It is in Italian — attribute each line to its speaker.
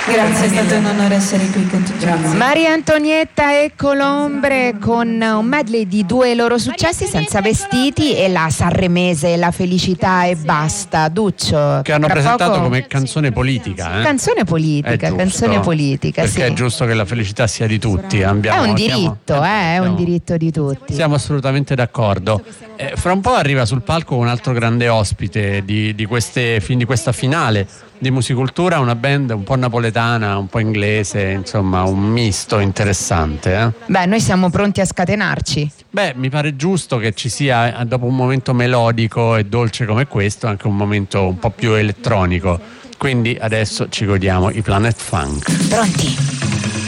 Speaker 1: Grazie, è stato un onore essere qui con tutti.
Speaker 2: Maria Antonietta e Colombre con un medley di due loro successi, Senza vestiti e la sanremese La felicità e basta. Duccio,
Speaker 3: che hanno
Speaker 2: tra
Speaker 3: presentato
Speaker 2: poco...
Speaker 3: come canzone politica.
Speaker 2: Canzone politica,
Speaker 3: perché
Speaker 2: sì.
Speaker 3: è giusto che la felicità sia di tutti.
Speaker 2: È un diritto, è un diritto di tutti.
Speaker 3: Siamo assolutamente d'accordo. Fra un po' arriva sul palco un altro grande ospite di questa finale di Musicultura, una band un po' napoletana, un po' inglese, insomma un misto interessante.
Speaker 2: Beh, noi siamo pronti a scatenarci.
Speaker 3: Beh, mi pare giusto che ci sia, dopo un momento melodico e dolce come questo, anche un momento un po' più elettronico. Quindi adesso ci godiamo i Planet Funk.
Speaker 2: Pronti?